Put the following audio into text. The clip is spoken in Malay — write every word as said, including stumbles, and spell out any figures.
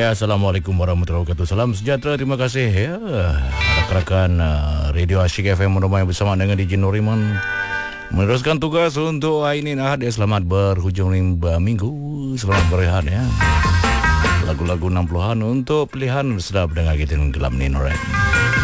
Ya, Assalamualaikum warahmatullahi wabarakatuh. Salam sejahtera, terima kasih ya. Rakan-rakan uh, Radio Asyik F M Menomai bersama dengan D J Noriman meneruskan tugas untuk hari ini Ahad ya. Selamat berhujung minggu, selamat berehat ya. Lagu-lagu enam puluhan untuk pilihan sedap dengan kita gelap ni, alright.